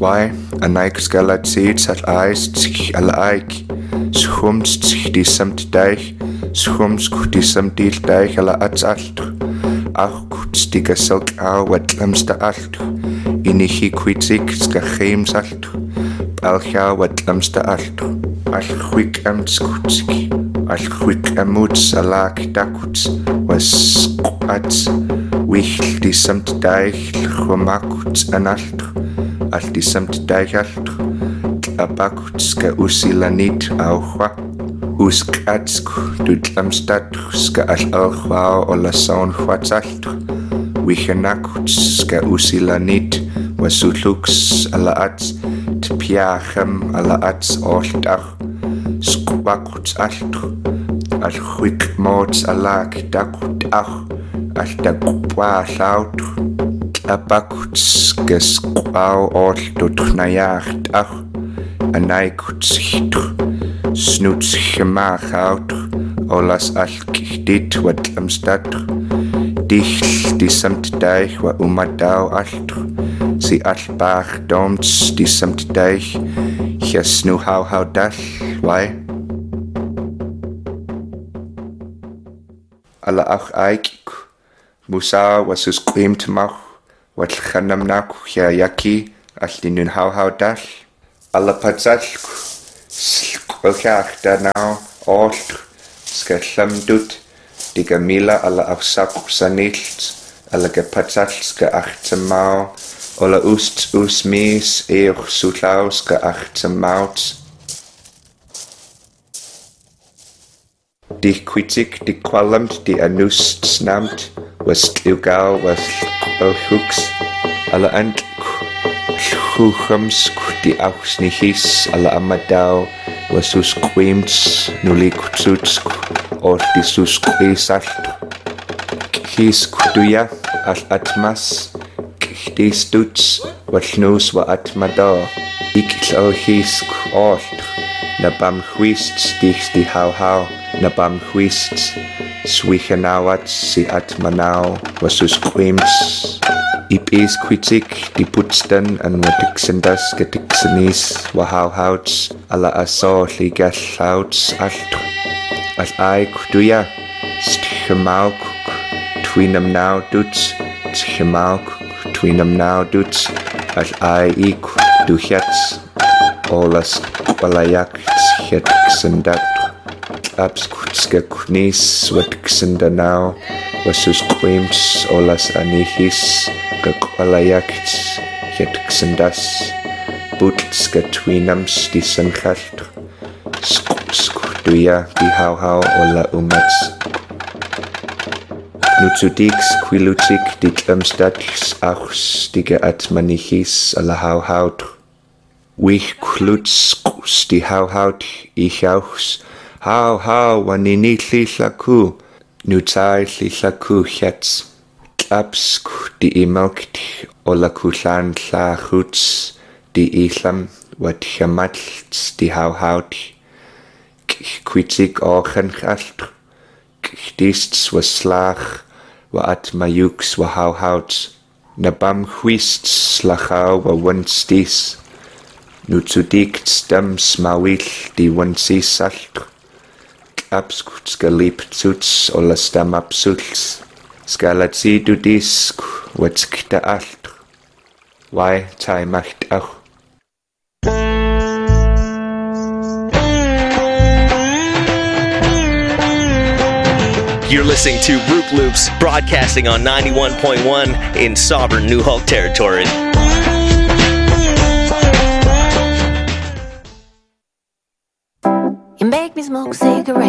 Why? Anaik skalatsit al aist al aik. Schums die samt deich. Schums die samt deich ala atsalt. Auch kurz die geselt au wat lamsta alt. Inichi kwitzig skacheim salt. Balcha wat lamsta alt. Al quick amtskutzig. Al quick amuts alak dakuts. Was quats. Wich die samt deich. Chomakuts an alt. Al die samt deich alt. Abakuts ka usilanit auchwa. Uskatsk dudlamstad ska al alchwa o la saun chwatsalt. Wichenakuts ska usilanit wasuluks ala ats tpiachem ala ats oltach. Skwakuts alt. Al chwik mots alak dakut ach. Al dakupwa laut. Abakuts ska skwau oltutchnajacht ach. Anaikuts hitr. Snoets gemaag out, olas alkichtit wat amstad. Dicht die samt deich wa umadau alt. Si albaag domts die samt deich. Jas nu hau dal, wai? Alla ach aikik. Musa was us qimt mach. Wat chanamnak ja yaki. Al die nun hau dal. Alla patsalk. Welkach danau alt skellamdut die Gamila alla afsak sanilt alla gepatzalska achtemau alla ust usmis sutlauska achtemauts die kwitik die kwalamt die anust snamt was liugau was hooks alla ant chuchams die ausnichis alla amadau wasus quimts nulikutsuts or disus quisalt his kuduya al atmas kdistuts walnus wa atmada iklo his alt nabam huists di hau nabam huists swigenawat si atmanau wasus quimts Ipis kwitik di putstan an watiksendas getiksenis wahauhauts ala aso ligal hauts alt al ai kuduya stchemauk twinam now duts stchemauk twinam now duts al ai ik duhats olas walayak getiksendat abs kutske kunis watiksendanau wasus quims olas anihis Kakwalayak Yetxendas Butska twinams di sanchalt Skuduya di hau ola umats Nutsudix quilutik di tlamstadx achs dige atmanichis ala hauhaut Wich klutskus di hauhaut ich auchs hau wanini laku Nutsai laku chats Absk di imalkt ola kulan la huts di islam wat chamatls di hauhaut kwitzig ochen chalt dists was slach wa atmayuks wa hauhauts nabam huists slachau wa wanstis nutsudikt stams mawil di wansis salt absk skalip tuts ola stam absults Skalatsi du disk watskta alt. Why tai macht auch. You're listening to Roop Loops, broadcasting on 91.1 in sovereign New Hulk territory. You make me smoke cigarettes.